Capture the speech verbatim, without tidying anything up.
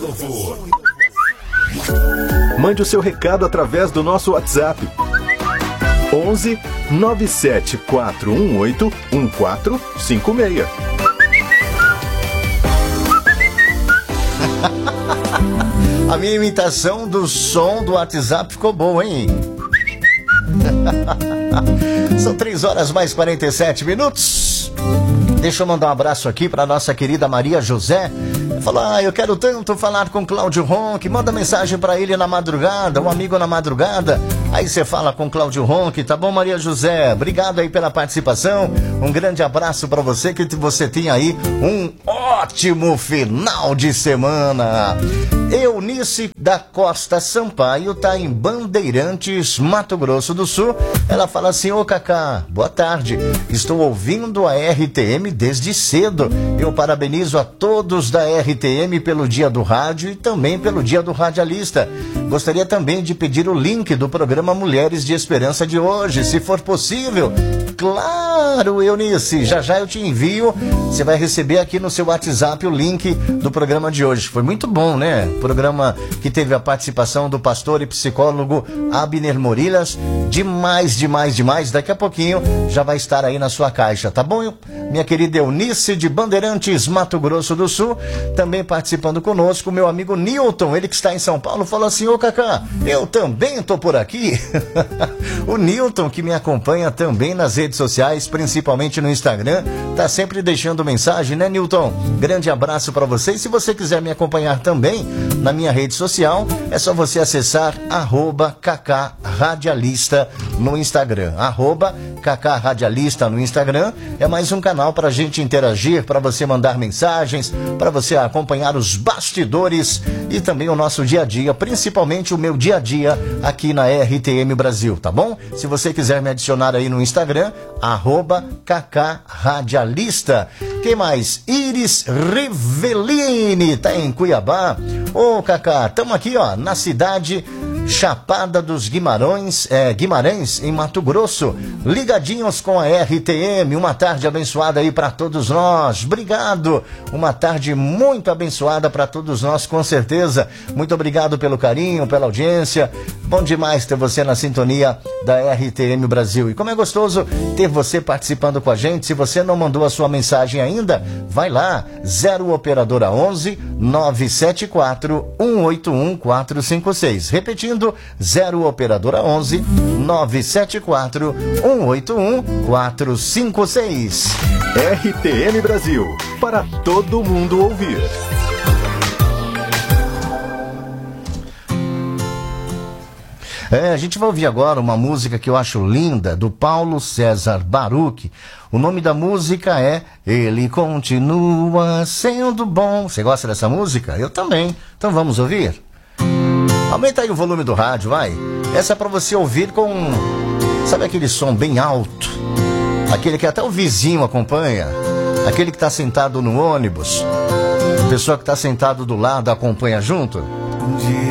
Novo. Mande o seu recado através do nosso WhatsApp. onze nove sete quatro um oito um quatro cinco seis. A minha imitação do som do WhatsApp ficou boa, hein? São três horas mais quarenta e sete minutos. Deixa eu mandar um abraço aqui para nossa querida Maria José. Falou, ah, eu quero tanto falar com Cláudio Ronck. Manda mensagem para ele na madrugada, um amigo na madrugada. Aí você fala com Cláudio Ronck, tá bom, Maria José? Obrigado aí pela participação. Um grande abraço para você, que você tenha aí um ótimo final de semana. Eunice da Costa Sampaio tá em Bandeirantes, Mato Grosso do Sul. Ela fala assim, ô Cacá, boa tarde. Estou ouvindo a R T M desde cedo. Eu parabenizo a todos da R T M pelo dia do rádio e também pelo dia do radialista. Gostaria também de pedir o link do programa Mulheres de Esperança de hoje, se for possível. Claro, Eunice, já já eu te envio. Você vai receber aqui no seu WhatsApp o link do programa de hoje. Foi muito bom, né? Programa que teve a participação do pastor e psicólogo Abner Morillas. Demais, demais, demais. Daqui a pouquinho já vai estar aí na sua caixa, tá bom? Minha querida Eunice de Bandeirantes, Mato Grosso do Sul, também participando conosco, meu amigo Newton, ele que está em São Paulo, falou assim, ô Cacá, eu também tô por aqui. O Newton, que me acompanha também nas redes sociais, principalmente no Instagram, tá sempre deixando mensagem, né, Newton? Grande abraço para você. E se você quiser me acompanhar também na minha rede social, é só você acessar arroba Cacá Radialista no Instagram. Arroba Cacá Radialista no Instagram. É mais um canal para a gente interagir, para você mandar mensagens, para você acompanhar os bastidores e também o nosso dia a dia, principalmente o meu dia a dia aqui na R T M Brasil, tá bom? Se você quiser me adicionar aí no Instagram, arroba Cacá Radialista. Quem mais? Iris Rivelini, tá em Cuiabá. Ô, Cacá, estamos aqui, ó, na cidade Chapada dos Guimarães, é, Guimarães, em Mato Grosso, ligadinhos com a R T M. Uma tarde abençoada aí para todos nós. Obrigado. Uma tarde muito abençoada para todos nós, com certeza. Muito obrigado pelo carinho, pela audiência. Bom demais ter você na sintonia da R T M Brasil. E como é gostoso ter você participando com a gente. Se você não mandou a sua mensagem ainda, vai lá, zero operadora onze nove sete quatro um oito um quatro cinco seis. Repetindo, zero operadora onze nove sete quatro um oito um quatro cinco seis. R T M Brasil, para todo mundo ouvir. É, a gente vai ouvir agora uma música que eu acho linda, do Paulo César Baruch. O nome da música é Ele Continua Sendo Bom. Você gosta dessa música? Eu também. Então vamos ouvir? Aumenta aí o volume do rádio, vai. Essa é pra você ouvir com, sabe, aquele som bem alto, aquele que até o vizinho acompanha, aquele que tá sentado no ônibus, a pessoa que tá sentado do lado acompanha junto. Um dia